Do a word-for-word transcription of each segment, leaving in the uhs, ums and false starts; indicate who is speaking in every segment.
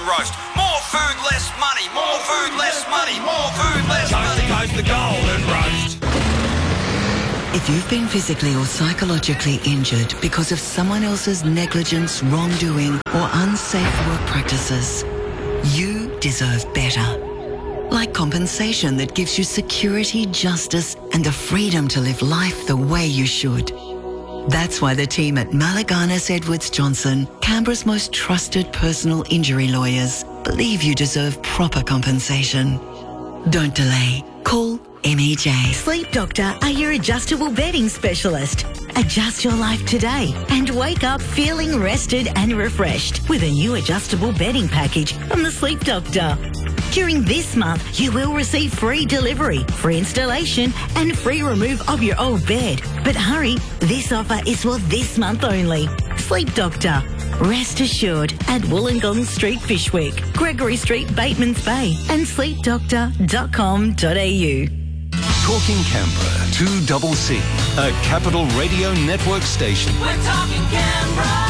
Speaker 1: Roast. More food, less money. More food, less money. More food, less money.
Speaker 2: Coast to coast, the golden roast.
Speaker 3: If you've been physically or psychologically injured because of someone else's negligence, wrongdoing, or unsafe work practices, you deserve better. Like compensation that gives you security, justice, and the freedom to live life the way you should. That's why the team at Malaganas Edwards Johnson, Canberra's most trusted personal injury lawyers, believe you deserve proper compensation. Don't delay. Call M E J.
Speaker 4: Sleep Doctor are your adjustable bedding specialist. Adjust your life today and wake up feeling rested and refreshed with a new adjustable bedding package from the Sleep Doctor. During this month, you will receive free delivery, free installation and free remove of your old bed. But hurry, this offer is for this month only. Sleep Doctor. Rest assured at Wollongong Street, Fishwick, Gregory Street, Batemans Bay and sleep doctor dot com dot a u.
Speaker 5: Talking Canberra, two double C, a Capital Radio Network station.
Speaker 2: We're talking Canberra.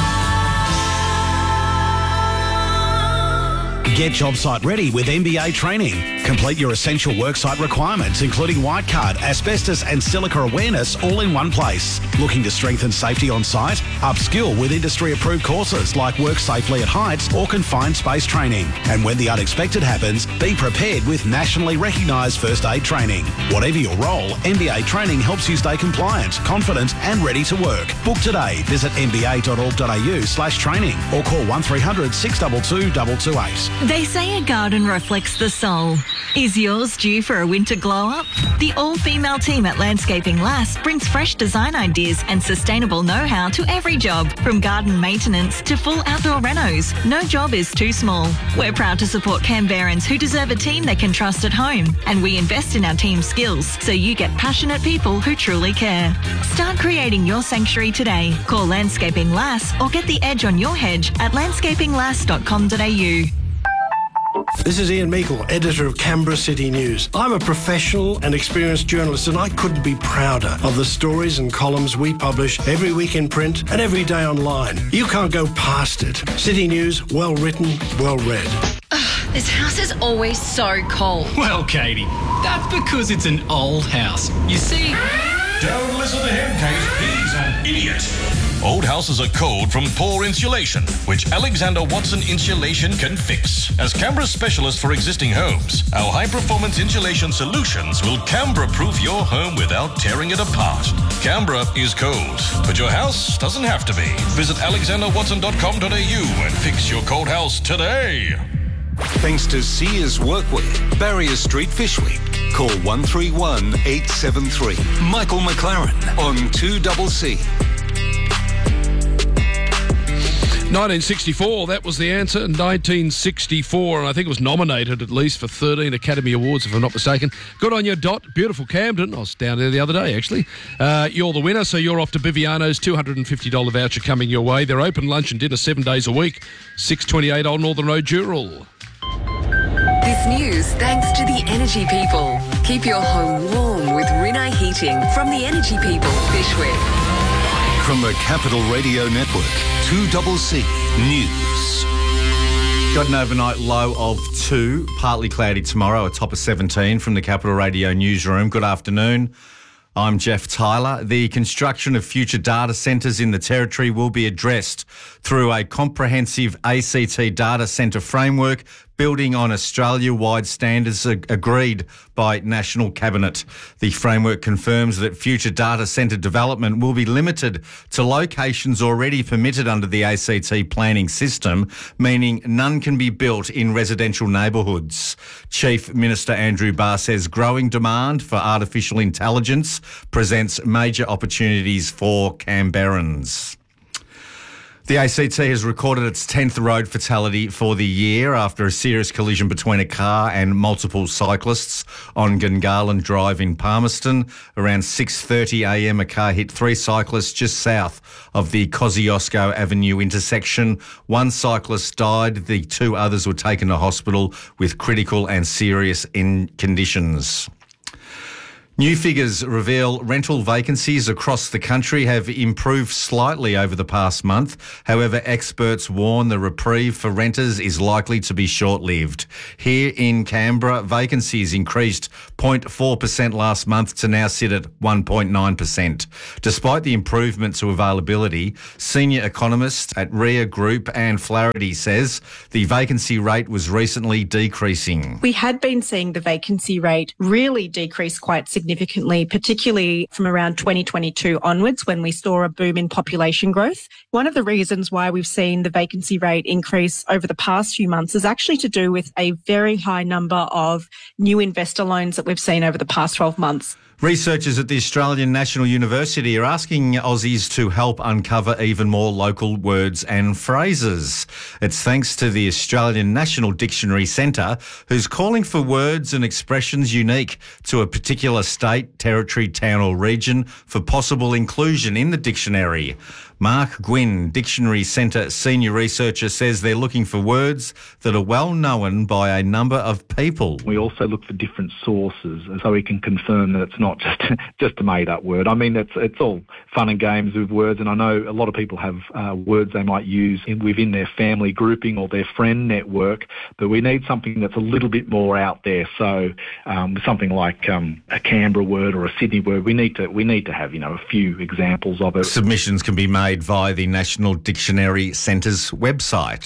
Speaker 6: Get job site ready with M B A training. Complete your essential worksite requirements, including white card, asbestos and silica awareness, all in one place. Looking to strengthen safety on site? Upskill with industry-approved courses like Work Safely at Heights or Confined Space training. And when the unexpected happens, be prepared with nationally recognised first aid training. Whatever your role, M B A training helps you stay compliant, confident and ready to work. Book today. Visit m b a dot org dot a u slash training or call one three hundred, six two two, two two eight.
Speaker 7: They say a garden reflects the soul. Is yours due for a winter glow-up? The all-female team at Landscaping Lass brings fresh design ideas and sustainable know-how to every job, from garden maintenance to full outdoor renos. No job is too small. We're proud to support Canberrans who deserve a team they can trust at home, and we invest in our team's skills so you get passionate people who truly care. Start creating your sanctuary today. Call Landscaping Lass or get the edge on your hedge at landscaping lass dot com dot a u.
Speaker 8: This is Ian Meikle, editor of Canberra City News. I'm a professional and experienced journalist, and I couldn't be prouder of the stories and columns we publish every week in print and every day online. You can't go past it. City News, well written, well read.
Speaker 9: Ugh, this house is always so cold.
Speaker 10: Well, Katie, that's because it's an old house. You see...
Speaker 2: Don't listen to him, Kate. He's an idiot.
Speaker 11: Old houses are cold from poor insulation, which Alexander Watson Insulation can fix. As Canberra's specialist for existing homes, our high-performance insulation solutions will Canberra-proof your home without tearing it apart. Canberra is cold, but your house doesn't have to be. Visit alexander watson dot com dot a u and fix your cold house today.
Speaker 5: Thanks to Sears Workwear, Barrier Street, Fishwick. Call one three one, eight seven three. Michael McLaren on two double C.
Speaker 12: nineteen sixty-four, that was the answer. nineteen sixty-four, and I think it was nominated at least for thirteen Academy Awards, if I'm not mistaken. Good on you, Dot. Beautiful Camden. I was down there the other day, actually. Uh, you're the winner, so you're off to Biviano's. two hundred fifty dollars voucher coming your way. They're open lunch and dinner seven days a week. six twenty-eight Old Northern Road, Dural.
Speaker 13: This news thanks to the Energy People. Keep your home warm with Rinnai Heating from the Energy People, Fishwick.
Speaker 5: From the Capital Radio Network, two double C News.
Speaker 14: Got an overnight low of two, partly cloudy tomorrow, a top of seventeen from the Capital Radio newsroom. Good afternoon. I'm Jeff Tyler. The construction of future data centres in the Territory will be addressed through a comprehensive A C T data centre framework building on Australia-wide standards ag- agreed by National Cabinet. The framework confirms that future data centre development will be limited to locations already permitted under the A C T planning system, meaning none can be built in residential neighbourhoods. Chief Minister Andrew Barr says growing demand for artificial intelligence presents major opportunities for Canberrans. The A C T has recorded its tenth road fatality for the year after a serious collision between a car and multiple cyclists on Gungahlin Drive in Palmerston. Around six thirty a m, a car hit three cyclists just south of the Kosciuszko Avenue intersection. One cyclist died. The two others were taken to hospital with critical and serious in conditions. New figures reveal rental vacancies across the country have improved slightly over the past month. However, experts warn the reprieve for renters is likely to be short-lived. Here in Canberra, vacancies increased zero point four percent last month to now sit at one point nine percent. Despite the improvement to availability, senior economist at R I A Group Anne Flaherty says the vacancy rate was recently decreasing.
Speaker 15: We had been seeing the vacancy rate really decrease quite significantly, particularly from around twenty twenty-two onwards when we saw a boom in population growth. One of the reasons why we've seen the vacancy rate increase over the past few months is actually to do with a very high number of new investor loans that we've seen over the past twelve months.
Speaker 14: Researchers at the Australian National University are asking Aussies to help uncover even more local words and phrases. It's thanks to the Australian National Dictionary Centre, who's calling for words and expressions unique to a particular state, territory, town or region for possible inclusion in the dictionary. Mark Gwynn, Dictionary Centre senior researcher, says they're looking for words that are well known by a number of people.
Speaker 16: We also look for different sources so we can confirm that it's not just just a made-up word. I mean, it's it's all fun and games with words, and I know a lot of people have uh, words they might use in, within their family grouping or their friend network, but we need something that's a little bit more out there. So um, something like um, a Canberra word or a Sydney word, we need to we need to have, you know, a few examples of it.
Speaker 14: Submissions can be made via the National Dictionary Centre's website.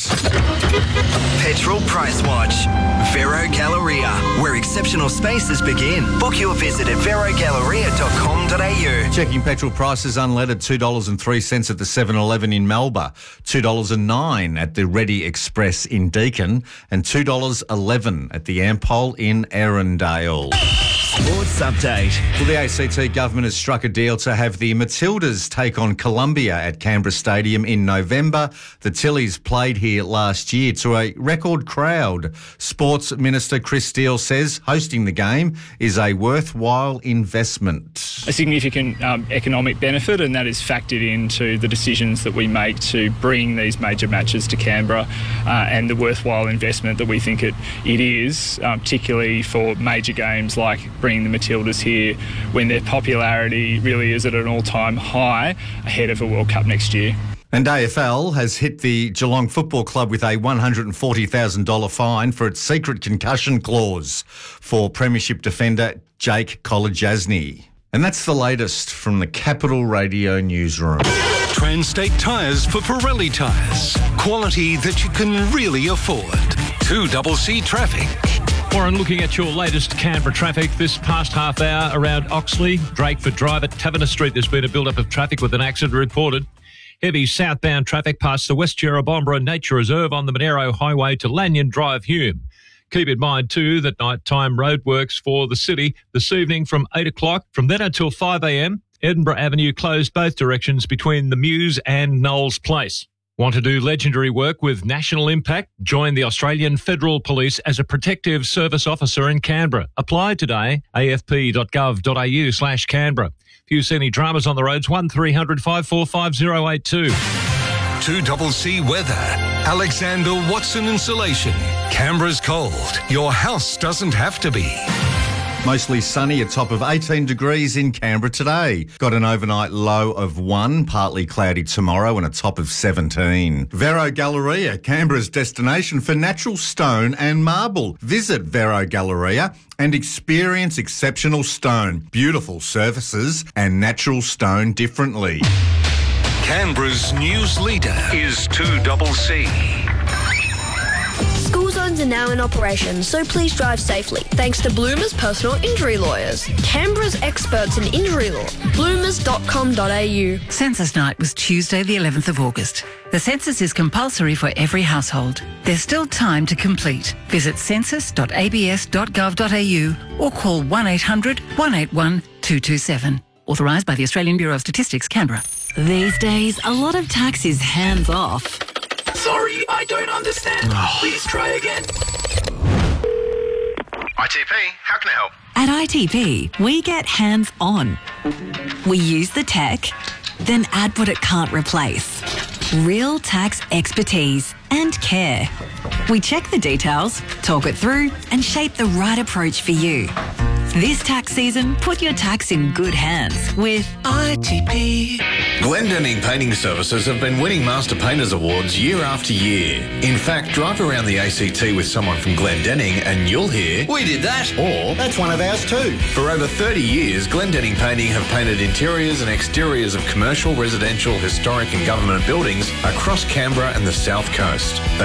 Speaker 17: Petrol Price Watch. Vero Galleria, where exceptional spaces begin. Book your visit at vero galleria dot com dot a u.
Speaker 14: Checking petrol prices, unleaded two dollars and three cents at the seven eleven in Melbourne, two dollars and nine at the Ready Express in Deakin, and two dollars and eleven at the Ampol in Erindale.
Speaker 17: Sports update.
Speaker 14: Well, the A C T government has struck a deal to have the Matildas take on Columbia at Canberra Stadium in November. The Tillies played here last year to a record crowd. Sports Minister Chris Steele says hosting the game is a worthwhile investment.
Speaker 18: A significant um, economic benefit, and that is factored into the decisions that we make to bring these major matches to Canberra, uh, and the worthwhile investment that we think it, it is, um, particularly for major games like bringing the Matildas here when their popularity really is at an all-time high ahead of a World Cup next year.
Speaker 14: And A F L has hit the Geelong Football Club with a one hundred forty thousand dollars fine for its secret concussion clause for Premiership defender Jake Kolodjasny. And that's the latest from the Capital Radio newsroom.
Speaker 5: Transtate Tyres for Pirelli tyres. Quality that you can really afford. two double C traffic.
Speaker 19: Warren, looking at your latest Canberra traffic this past half hour around Oxley, Drakeford Drive at Taverner Street. There's been a build-up of traffic with an accident reported. Heavy southbound traffic past the West Jerrabomberra Nature Reserve on the Monero Highway to Lanyon Drive, Hume. Keep in mind, too, that nighttime roadworks for the city this evening from eight o'clock. From then until five a.m, Edinburgh Avenue closed both directions between the Mews and Knowles Place. Want to do legendary work with national impact? Join the Australian Federal Police as a protective service officer in Canberra. Apply today, a f p dot gov dot a u slash Canberra. If you see any dramas on the roads, one three hundred five four five zero eight two.
Speaker 5: two double C weather. Alexander Watson Insulation. Canberra's cold. Your house doesn't have to be.
Speaker 14: Mostly sunny, a top of eighteen degrees in Canberra today. Got an overnight low of one, partly cloudy tomorrow and a top of seventeen. Vero Galleria, Canberra's destination for natural stone and marble. Visit Vero Galleria and experience exceptional stone, beautiful surfaces and natural stone differently.
Speaker 5: Canberra's news leader is two double C.
Speaker 20: School zones are now in operation, so please drive safely. Thanks to Bloomers Personal Injury Lawyers, Canberra's experts in injury law. bloomers dot com dot a u.
Speaker 21: Census night was Tuesday the eleventh of August. The census is compulsory for every household. There's still time to complete. Visit census dot a b s dot gov dot a u or call one eight hundred one eight one two two seven. Authorised by the Australian Bureau of Statistics, Canberra.
Speaker 4: These days, a lot of tax is hands off.
Speaker 17: Sorry, I don't understand. Please try again. I T P, how can I help?
Speaker 4: At I T P, we get hands on. We use the tech, then add what it can't replace. Real tax expertise and care. We check the details, talk it through, and shape the right approach for you. This tax season, put your tax in good hands with I T P.
Speaker 2: Glendenning Painting Services have been winning Master Painters Awards year after year. In fact, drive around the A C T with someone from Glendenning and you'll hear, "We did that," or "That's one of ours too." For over thirty years, Glendenning Painting have painted interiors and exteriors of commercial, residential, historic and government buildings across Canberra and the South Coast. They